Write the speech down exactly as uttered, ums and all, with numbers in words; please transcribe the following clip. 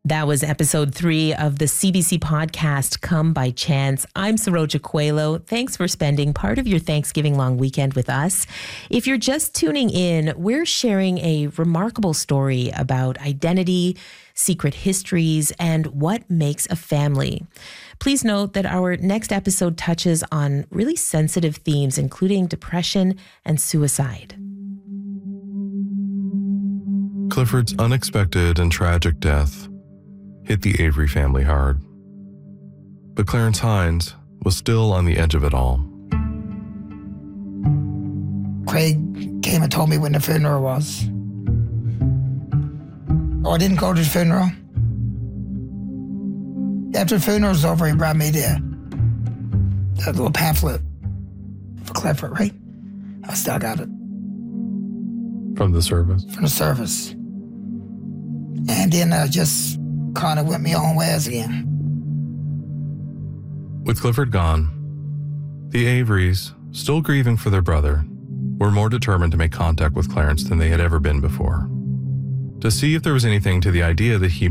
That was episode three of the C B C podcast, Come by Chance. I'm Saroja Coelho. Thanks for spending part of your Thanksgiving long weekend with us. If you're just tuning in, we're sharing a remarkable story about identity, secret histories, and what makes a family. Please note that our next episode touches on really sensitive themes, including depression and suicide. Clifford's unexpected and tragic death hit the Avery family hard. But Clarence Hines was still on the edge of it all. Craig came and told me when the funeral was. Oh, I didn't go to the funeral. After the funeral was over, he brought me the, the little pamphlet for Clifford, right? I still got it. From the service? From the service. And then I just kind of went my own ways again. With Clifford gone, the Averys, still grieving for their brother, were more determined to make contact with Clarence than they had ever been before, to see if there was anything to the idea that he